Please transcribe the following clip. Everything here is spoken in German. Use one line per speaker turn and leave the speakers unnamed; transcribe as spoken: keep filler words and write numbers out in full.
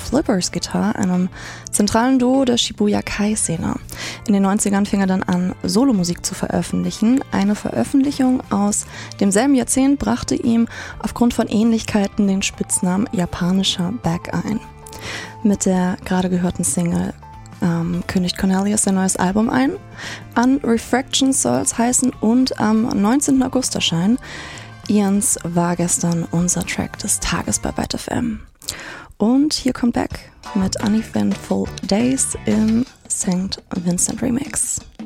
Flippers Guitar, einem zentralen Duo der Shibuya Kai-Szene. In den neunzigern fing er dann an, Solomusik zu veröffentlichen. Eine Veröffentlichung aus demselben Jahrzehnt brachte ihm aufgrund von Ähnlichkeiten den Spitznamen japanischer Back ein. Mit der gerade gehörten Single ähm, kündigt Cornelius sein neues Album ein. An Refraction soll es heißen und am neunzehnten August erscheinen. Ians war gestern unser Track des Tages bei Byte F M. Und hier kommt Back mit Uneventful Days im Sankt Vincent Remix.